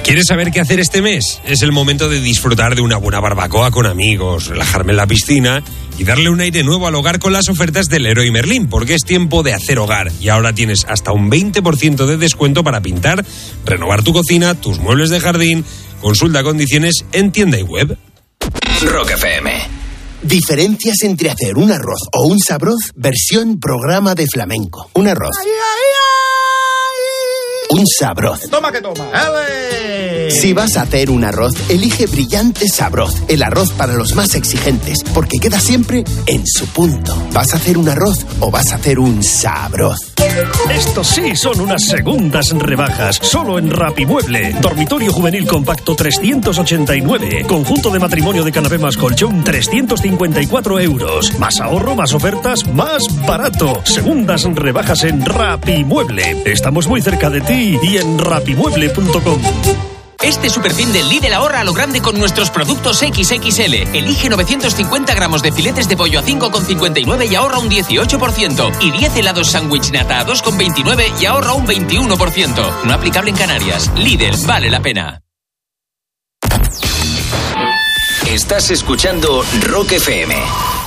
¿Quieres saber qué hacer este mes? Es el momento de disfrutar de una buena barbacoa con amigos, relajarme en la piscina y darle un aire nuevo al hogar con las ofertas del Leroy Merlin, porque es tiempo de hacer hogar y ahora tienes hasta un 20% de descuento para pintar, renovar tu cocina, tus muebles de jardín. Consulta condiciones en tienda y web. Rock FM. Diferencias entre hacer un arroz o un sabroz versión programa de flamenco. Un arroz. Un sabroz. Toma que toma. ¡Ale! Si vas a hacer un arroz, elige Brillante Sabroz, el arroz para los más exigentes, porque queda siempre en su punto. ¿Vas a hacer un arroz o vas a hacer un sabroz? Estos sí son unas segundas rebajas, solo en Rapimueble. Dormitorio juvenil compacto 389. Conjunto de matrimonio de canapé más colchón 354 euros. Más ahorro, más ofertas, más barato. Segundas rebajas en Rapimueble. Estamos muy cerca de ti y en rapimueble.com. Este superfin del Lidl ahorra a lo grande con nuestros productos XXL. Elige 950 gramos de filetes de pollo a 5,59 y ahorra un 18%. Y 10 helados sándwich nata a 2,29 y ahorra un 21%. No aplicable en Canarias. Lidl, vale la pena. Estás escuchando Rock FM.